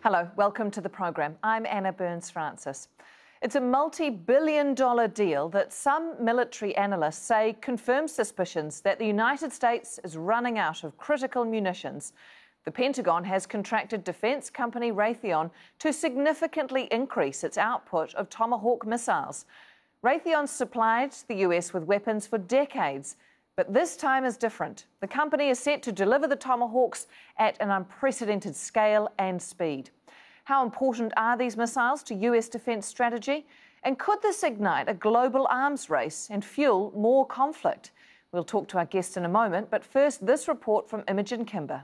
Hello, welcome to the programme. I'm Anna Burns-Francis. It's a multi-billion-dollar deal that some military analysts say confirms suspicions that the United States is running out of critical munitions. The Pentagon has contracted defence company Raytheon to significantly increase its output of Tomahawk missiles. Raytheon supplied the US with weapons for decades, but this time is different. The company is set to deliver the Tomahawks at an unprecedented scale and speed. How important are these missiles to US defence strategy? And could this ignite a global arms race and fuel more conflict? We'll talk to our guest in a moment, but first, this report from Imogen Kimber.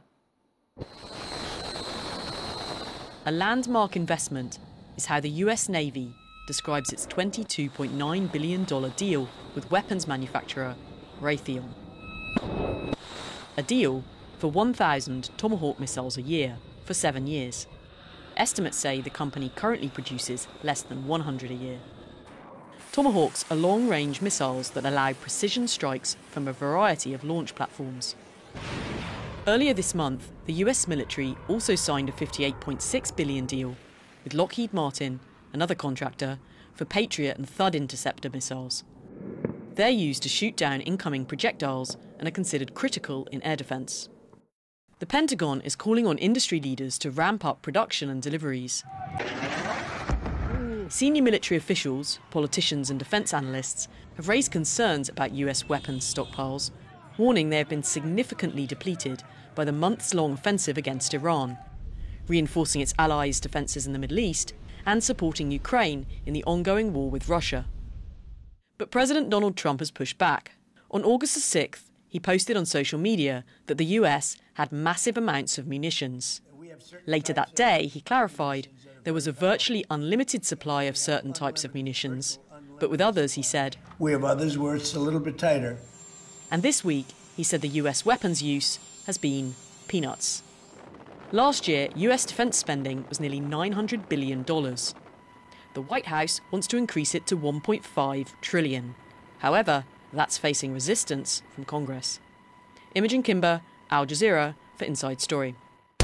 A landmark investment is how the US Navy describes its $22.9 billion deal with weapons manufacturer Raytheon. A deal for 1,000 Tomahawk missiles a year for 7 years. Estimates say the company currently produces less than 100 a year. Tomahawks are long-range missiles that allow precision strikes from a variety of launch platforms. Earlier this month, the US military also signed a $58.6 billion deal with Lockheed Martin, another contractor, for Patriot and Thud interceptor missiles. They're used to shoot down incoming projectiles and are considered critical in air defence. The Pentagon is calling on industry leaders to ramp up production and deliveries. Senior military officials, politicians and defence analysts have raised concerns about US weapons stockpiles, warning they have been significantly depleted by the months-long offensive against Iran, reinforcing its allies' defences in the Middle East and supporting Ukraine in the ongoing war with Russia. But President Donald Trump has pushed back. On August the 6th, he posted on social media that the US had massive amounts of munitions. Later that day, he clarified there was a virtually unlimited supply of certain types of munitions, but with others, he said, "We have others where it's a little bit tighter." And this week, he said the US weapons use has been peanuts. Last year, US defence spending was nearly $900 billion. The White House wants to increase it to $1.5 trillion. However, that's facing resistance from Congress. Imogen Kimber, Al Jazeera, for Inside Story.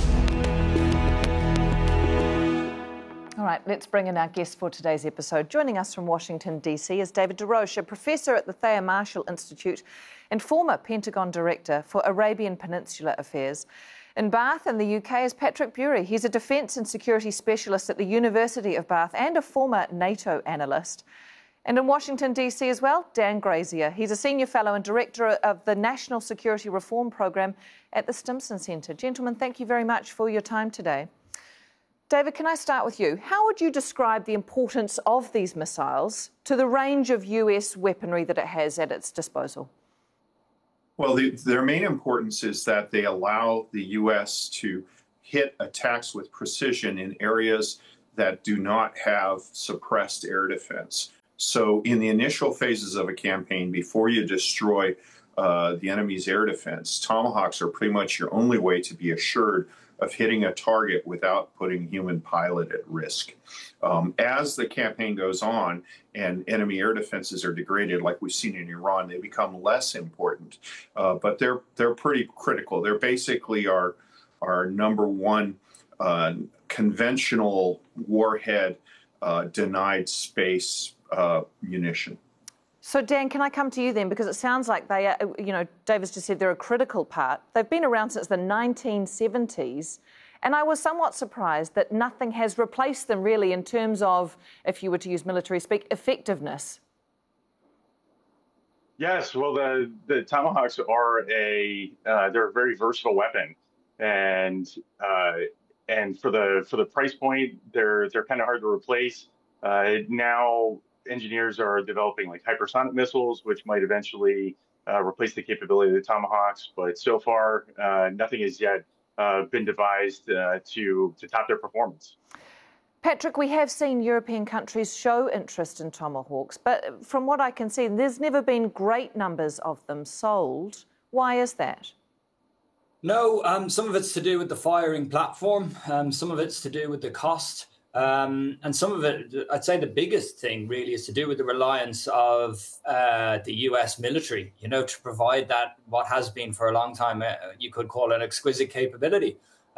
All right, let's bring in our guest for today's episode. Joining us from Washington, D.C. is David DesRoches, a professor at the Thayer Marshall Institute and former Pentagon Director for Arabian Peninsula Affairs. In Bath, in the UK, is Patrick Bury. He's a defence and security specialist at the University of Bath and a former NATO analyst. And in Washington, D.C. as well, Dan Grazier. He's a senior fellow and director of the National Security Reform Program at the Stimson Centre. Gentlemen, thank you very much for your time today. David, can I start with you? How would you describe the importance of these missiles to the range of US weaponry that it has at its disposal? Well, their main importance is that they allow the U.S. to hit attacks with precision in areas that do not have suppressed air defense. So in the initial phases of a campaign, before you destroy the enemy's air defense, Tomahawks are pretty much your only way to be assured of hitting a target without putting human pilot at risk. As the campaign goes on and enemy air defenses are degraded, like we've seen in Iran, they become less important. But they're pretty critical. They're basically our number one conventional warhead denied space munition. So, Dan, can I come to you then? Because it sounds like they are, David's just said they're a critical part. They've been around since the 1970s, and I was somewhat surprised that nothing has replaced them really in terms of, if you were to use military speak, effectiveness. Yes, well, the Tomahawks are they're a very versatile weapon, and for the price point, they're kind of hard to replace. Now, engineers are developing like hypersonic missiles, which might eventually replace the capability of the Tomahawks. But so far, nothing has yet been devised to top their performance. Patrick, we have seen European countries show interest in Tomahawks, but from what I can see, there's never been great numbers of them sold. Why is that? No, some of it's to do with the firing platform. Some of it's to do with the cost. And some of it, I'd say the biggest thing really is to do with the reliance of the US military, to provide that, what has been for a long time, you could call an exquisite capability.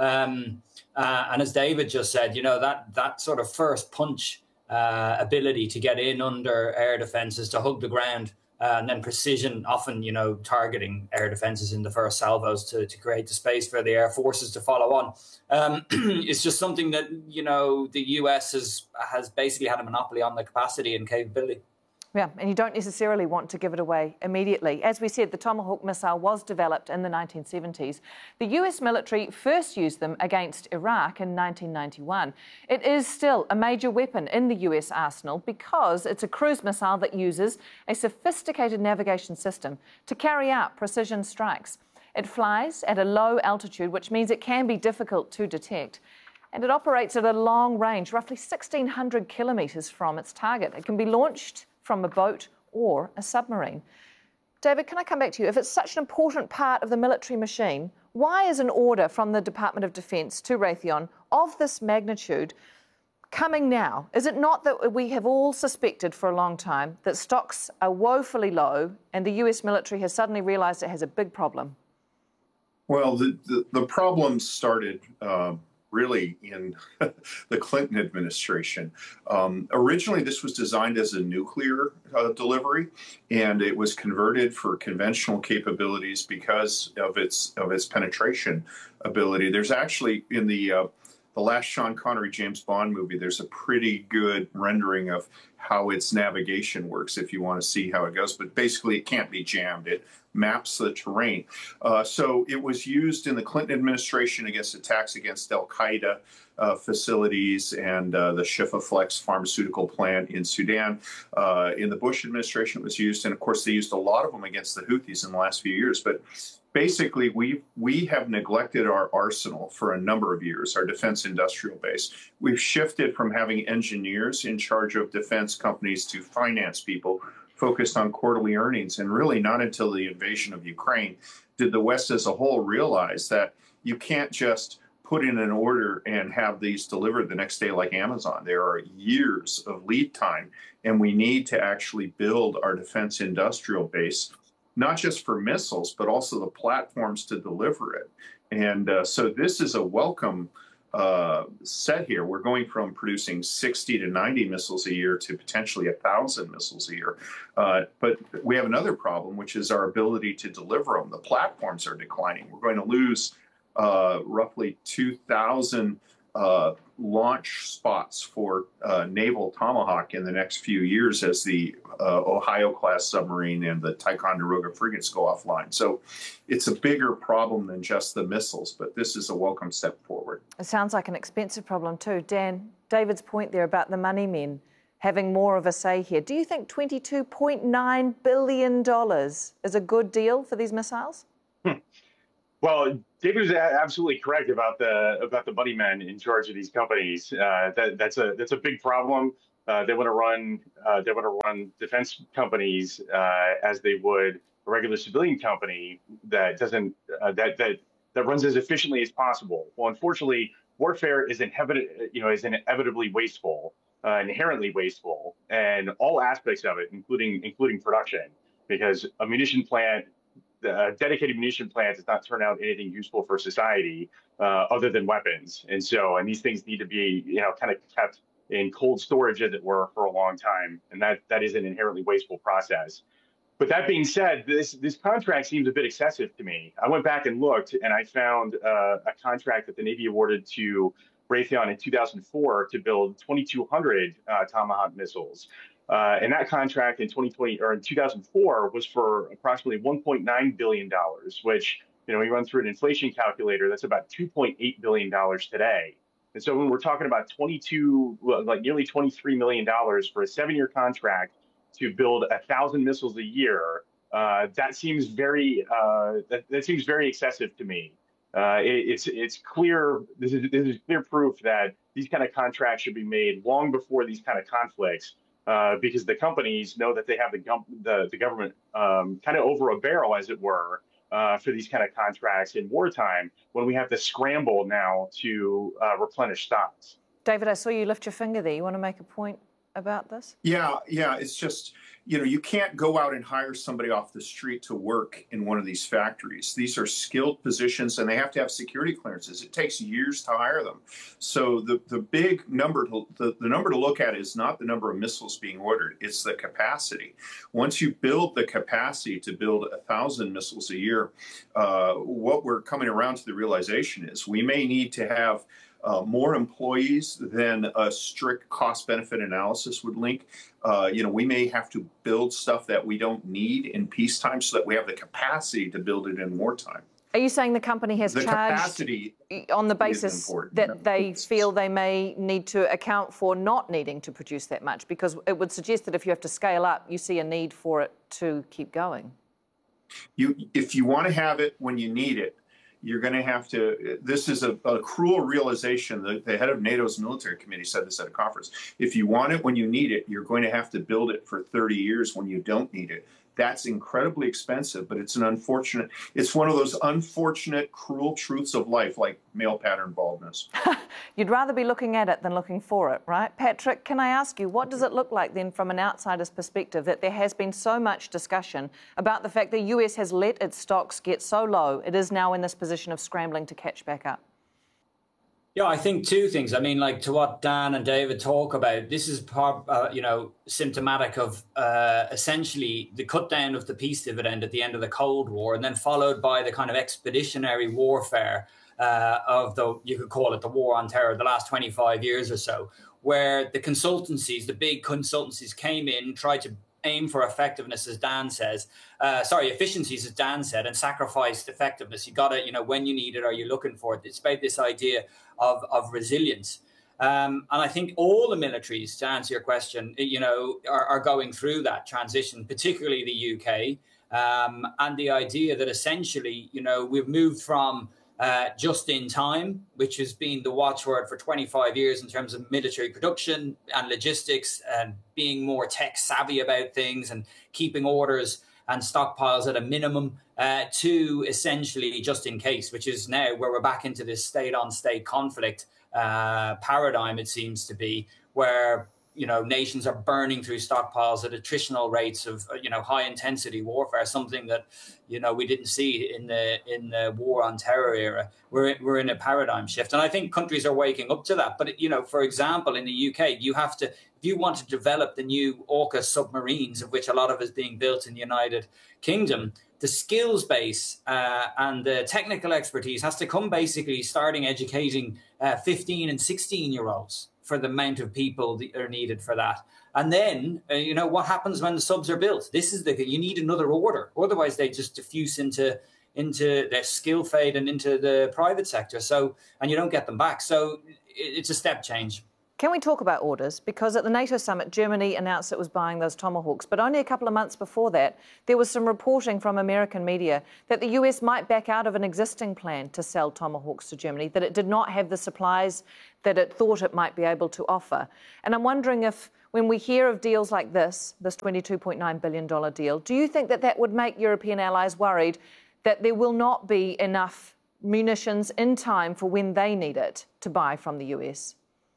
And as David just said, that sort of first punch ability to get in under air defenses, to hug the ground, and then precision, often, targeting air defenses in the first salvos to create the space for the air forces to follow on. It's just something that, the US has basically had a monopoly on the capacity and capability. Yeah, and you don't necessarily want to give it away immediately. As we said, the Tomahawk missile was developed in the 1970s. The US military first used them against Iraq in 1991. It is still a major weapon in the US arsenal because it's a cruise missile that uses a sophisticated navigation system to carry out precision strikes. It flies at a low altitude, which means it can be difficult to detect. And it operates at a long range, roughly 1,600 kilometres from its target. It can be launched from a boat or a submarine. David, can I come back to you? If it's such an important part of the military machine, why is an order from the Department of Defence to Raytheon of this magnitude coming now? Is it not that we have all suspected for a long time that stocks are woefully low and the US military has suddenly realised it has a big problem? Well, the problem started really in the Clinton administration. Originally, this was designed as a nuclear delivery, and it was converted for conventional capabilities because of its penetration ability. There's actually, in the last Sean Connery James Bond movie, there's a pretty good rendering of how its navigation works if you want to see how it goes. But basically, it can't be jammed. It maps the terrain. So it was used in the Clinton administration against attacks against Al-Qaeda facilities and the Shifaflex pharmaceutical plant in Sudan. In the Bush administration, it was used. And of course, they used a lot of them against the Houthis in the last few years. But basically, we have neglected our arsenal for a number of years, our defense industrial base. We've shifted from having engineers in charge of defense companies to finance people focused on quarterly earnings. And really not until the invasion of Ukraine did the West as a whole realize that you can't just put in an order and have these delivered the next day like Amazon. There are years of lead time, and we need to actually build our defense industrial base, not just for missiles, but also the platforms to deliver it. And so this is a welcome set here. We're going from producing 60 to 90 missiles a year to potentially 1,000 missiles a year. But we have another problem, which is our ability to deliver them. The platforms are declining. We're going to lose roughly 2,000 launch spots for naval Tomahawk in the next few years as the Ohio-class submarine and the Ticonderoga frigates go offline. So it's a bigger problem than just the missiles, but this is a welcome step forward. It sounds like an expensive problem too. Dan, David's point there about the money men having more of a say here. Do you think $22.9 billion is a good deal for these missiles? Well, David is absolutely correct about the money men in charge of these companies. That's a big problem. They want to run defense companies as they would a regular civilian company that doesn't that runs as efficiently as possible. Well, unfortunately, warfare is inevitably wasteful, inherently wasteful, and all aspects of it, including production, because a munition plant. A dedicated munition plant does not turn out anything useful for society other than weapons. And these things need to be, kind of kept in cold storage, as it were, for a long time. And that is an inherently wasteful process. But that being said, this contract seems a bit excessive to me. I went back and looked, and I found a contract that the Navy awarded to Raytheon in 2004 to build 2,200 Tomahawk missiles. And that contract in 2004 was for approximately $1.9 billion, which, when you run through an inflation calculator, that's about $2.8 billion today. And so when we're talking about nearly $23 million for a 7-year contract to build 1,000 missiles a year, that seems very excessive to me. It's clear. This is clear proof that these kind of contracts should be made long before these kind of conflicts. Because the companies know that they have the government kind of over a barrel, as it were, for these kind of contracts in wartime, when we have to scramble now to replenish stocks. David, I saw you lift your finger there. You want to make a point about this? Yeah. It's just, you can't go out and hire somebody off the street to work in one of these factories. These are skilled positions, and they have to have security clearances. It takes years to hire them. So the big number, the number to look at is not the number of missiles being ordered, it's the capacity. Once you build the capacity to build 1,000 missiles a year, what we're coming around to the realization is we may need to have more employees than a strict cost-benefit analysis would link. We may have to build stuff that we don't need in peacetime so that we have the capacity to build it in wartime. Are you saying the company has the charged capacity on the basis that they feel they may need to account for not needing to produce that much? Because it would suggest that if you have to scale up, you see a need for it to keep going. If you want to have it when you need it, you're going to have to, this is a cruel realization. The head of NATO's military committee said this at a conference. If you want it when you need it, you're going to have to build it for 30 years when you don't need it. That's incredibly expensive, but it's one of those unfortunate, cruel truths of life, like male pattern baldness. You'd rather be looking at it than looking for it, right? Patrick, can I ask you, what does it look like then from an outsider's perspective that there has been so much discussion about the fact the US has let its stocks get so low, it is now in this position of scrambling to catch back up? Yeah, I think two things. I mean, like to what Dan and David talk about, this is symptomatic of essentially the cut down of the peace dividend at the end of the Cold War, and then followed by the kind of expeditionary warfare of you could call it the war on terror, the last 25 years or so, where the consultancies, the big consultancies came in, tried to aim for effectiveness, as Dan says, efficiencies, as Dan said, and sacrificed effectiveness. You got to, when you need it, are you looking for it? It's about this idea of resilience. And I think all the militaries, to answer your question, are going through that transition, particularly the UK, and the idea that essentially, we've moved from just in time, which has been the watchword for 25 years in terms of military production and logistics and being more tech savvy about things and keeping orders and stockpiles at a minimum, to essentially just in case, which is now where we're back into this state on state conflict paradigm, it seems to be, where nations are burning through stockpiles at attritional rates of high intensity warfare, something that we didn't see in the war on terror era. We're in a paradigm shift, and I think countries are waking up to that. But for example, in the UK, if you want to develop the new AUKUS submarines, of which a lot of is being built in the United Kingdom, the skills base and the technical expertise has to come basically starting educating 15 and 16-year-olds for the amount of people that are needed for that. And then, what happens when the subs are built? You need another order. Otherwise, they just diffuse into their skill fade and into the private sector. So, and you don't get them back. So it's a step change. Can we talk about orders? Because at the NATO summit, Germany announced it was buying those Tomahawks. But only a couple of months before that, there was some reporting from American media that the US might back out of an existing plan to sell Tomahawks to Germany, that it did not have the supplies that it thought it might be able to offer. And I'm wondering if, when we hear of deals like this $22.9 billion deal, do you think that would make European allies worried that there will not be enough munitions in time for when they need it to buy from the US?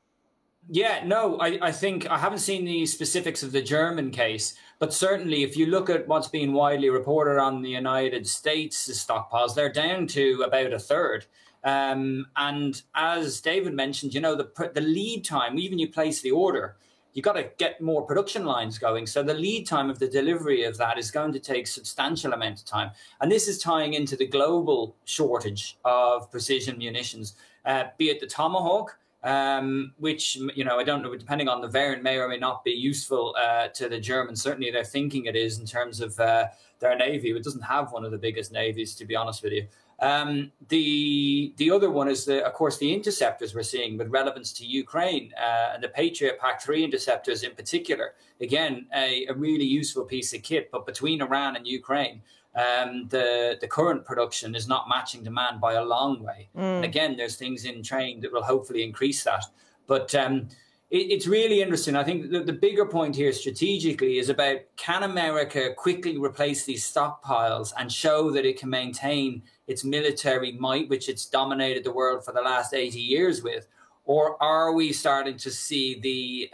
Yeah, no, I think I haven't seen the specifics of the German case, but certainly if you look at what's been widely reported on the United States' stockpiles, they're down to about a third. And as David mentioned, the lead time, even you place the order, you got to get more production lines going. So the lead time of the delivery of that is going to take substantial amount of time. And this is tying into the global shortage of precision munitions, be it the Tomahawk, which, I don't know, depending on the variant, may or may not be useful to the Germans. Certainly they're thinking it is in terms of their navy. It doesn't have one of the biggest navies, to be honest with you. The other one is, of course, the interceptors we're seeing with relevance to Ukraine and the Patriot PAC-3 interceptors in particular. Again, a really useful piece of kit, but between Iran and Ukraine, the current production is not matching demand by a long way. And again, there's things in train that will hopefully increase that. But it's really interesting. I think the bigger point here strategically is about, can America quickly replace these stockpiles and show that it can maintain its military might, which it's dominated the world for the last 80 years with? or are we starting to see the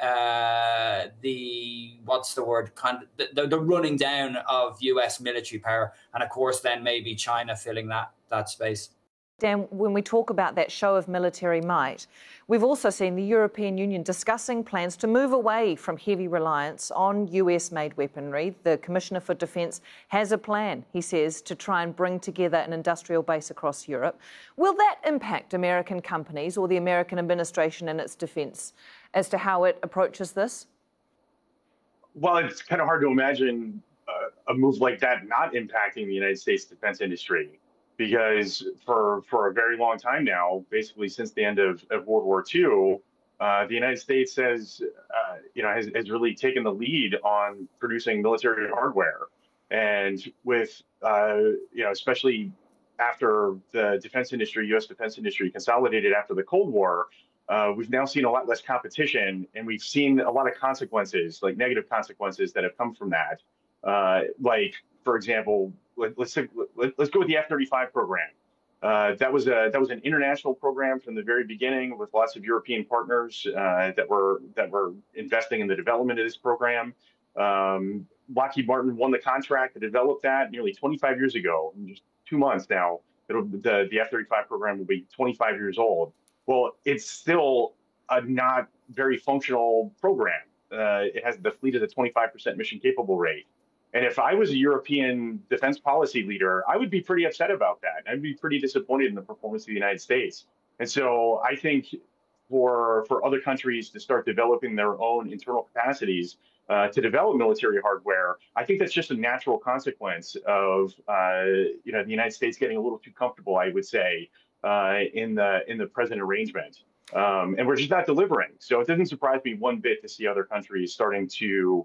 running down of US military power, and of course then maybe China filling that space? Dan, when we talk about that show of military might, we've also seen the European Union discussing plans to move away from heavy reliance on US-made weaponry. The Commissioner for Defence has a plan, he says, to try and bring together an industrial base across Europe. Will that impact American companies or the American administration and its defence as to how it approaches this? Well, it's kind of hard to imagine a move like that not impacting the United States defense industry. Because for a very long time now, basically since the end of World War II, the United States has really taken the lead on producing military hardware, and with especially after the defense industry, U.S. defense industry consolidated after the Cold War, we've now seen a lot less competition, and we've seen a lot of consequences, like negative consequences that have come from that, like, for example. Let's go with the F-35 program. That was an international program from the very beginning, with lots of European partners that were investing in the development of this program. Lockheed Martin won the contract to develop that nearly 25 years ago. In just 2 months now, the F-35 program will be 25 years old. Well, it's still a not very functional program. It has the fleet at a 25% mission capable rate. And if I was a European defense policy leader, I would be pretty upset about that. I'd be pretty disappointed in the performance of the United States. And so I think for other countries to start developing their own internal capacities to develop military hardware, I think that's just a natural consequence of the United States getting a little too comfortable, I would say, in the present arrangement. And we're just not delivering. So it doesn't surprise me one bit to see other countries starting to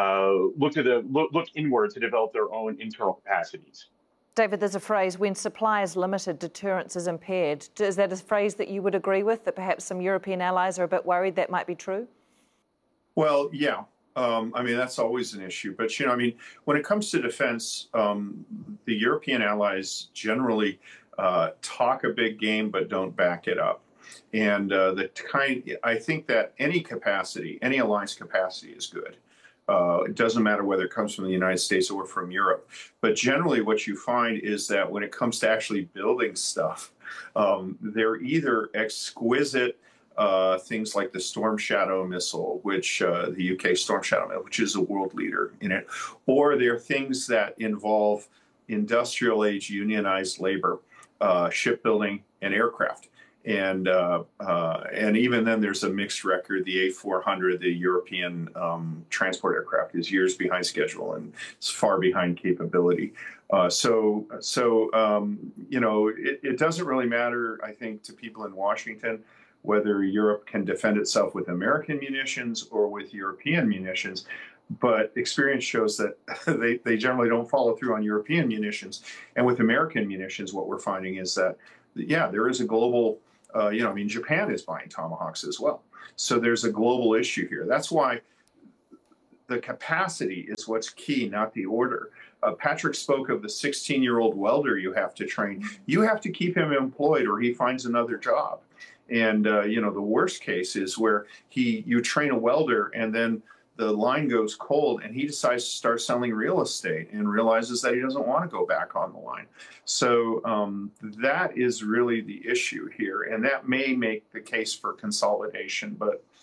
look inward to develop their own internal capacities. David, there's a phrase, when supply is limited, deterrence is impaired. Is that a phrase that you would agree with, that perhaps some European allies are a bit worried that might be true? Well, yeah. That's always an issue. But, when it comes to defense, the European allies generally talk a big game but don't back it up. And I think that any alliance capacity is good. It doesn't matter whether it comes from the United States or from Europe. But generally what you find is that when it comes to actually building stuff, they're either exquisite things like the Storm Shadow missile, which the UK Storm Shadow missile, which is a world leader in it, or they're things that involve industrial age unionized labor, shipbuilding and aircraft. And even then, there's a mixed record. The A400, the European transport aircraft, is years behind schedule and it's far behind capability. It doesn't really matter, I think, to people in Washington whether Europe can defend itself with American munitions or with European munitions. But experience shows that they generally don't follow through on European munitions. And with American munitions, what we're finding is that, yeah, there is a global Japan is buying Tomahawks as well. So there's a global issue here. That's why the capacity is what's key, not the order. Patrick spoke of the 16-year-old welder you have to train. You have to keep him employed or he finds another job. And, the worst case is where you train a welder and then the line goes cold and he decides to start selling real estate and realizes that he doesn't want to go back on the line. So that is really the issue here. And that may make the case for consolidation. But